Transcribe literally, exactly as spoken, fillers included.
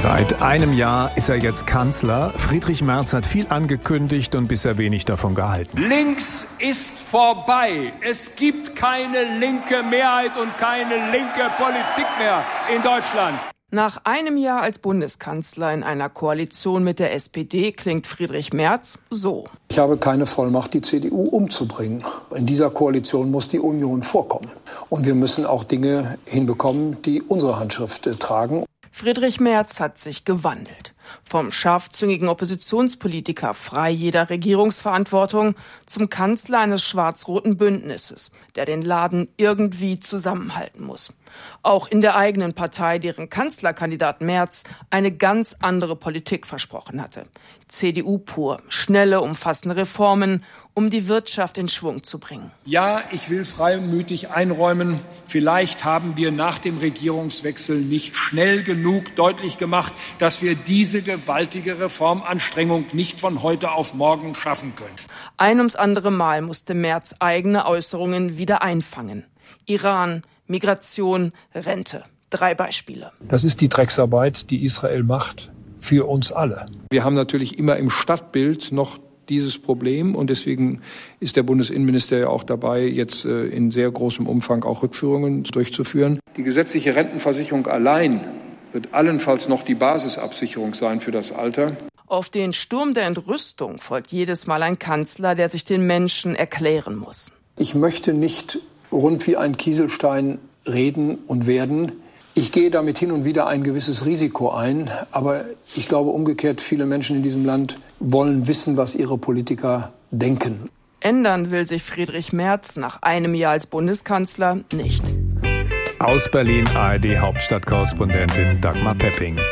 Seit einem Jahr ist er jetzt Kanzler. Friedrich Merz hat viel angekündigt und bisher wenig davon gehalten. Links ist vorbei. Es gibt keine linke Mehrheit und keine linke Politik mehr in Deutschland. Nach einem Jahr als Bundeskanzler in einer Koalition mit der S P D klingt Friedrich Merz so. Ich habe keine Vollmacht, die C D U umzubringen. In dieser Koalition muss die Union vorkommen. Und wir müssen auch Dinge hinbekommen, die unsere Handschrift äh, tragen. Friedrich Merz hat sich gewandelt. Vom scharfzüngigen Oppositionspolitiker frei jeder Regierungsverantwortung zum Kanzler eines schwarz-roten Bündnisses, der den Laden irgendwie zusammenhalten muss. Auch in der eigenen Partei, deren Kanzlerkandidat Merz eine ganz andere Politik versprochen hatte. C D U pur, schnelle, umfassende Reformen, um die Wirtschaft in Schwung zu bringen. Ja, ich will freimütig einräumen, vielleicht haben wir nach dem Regierungswechsel nicht schnell genug deutlich gemacht, dass wir diese gewaltige Reformanstrengung nicht von heute auf morgen schaffen können. Ein ums andere Mal musste Merz eigene Äußerungen wieder einfangen. Iran, Migration, Rente. Drei Beispiele. Das ist die Drecksarbeit, die Israel macht, für uns alle. Wir haben natürlich immer im Stadtbild noch dieses Problem und deswegen ist der Bundesinnenminister ja auch dabei, jetzt äh, in sehr großem Umfang auch Rückführungen durchzuführen. Die gesetzliche Rentenversicherung allein wird allenfalls noch die Basisabsicherung sein für das Alter. Auf den Sturm der Entrüstung folgt jedes Mal ein Kanzler, der sich den Menschen erklären muss. Ich möchte nicht rund wie ein Kieselstein reden und werden. Ich gehe damit hin und wieder ein gewisses Risiko ein, aber ich glaube umgekehrt, viele Menschen in diesem Land wollen wissen, was ihre Politiker denken. Ändern will sich Friedrich Merz nach einem Jahr als Bundeskanzler nicht. Aus Berlin A R D-Hauptstadtkorrespondentin Dagmar Pepping.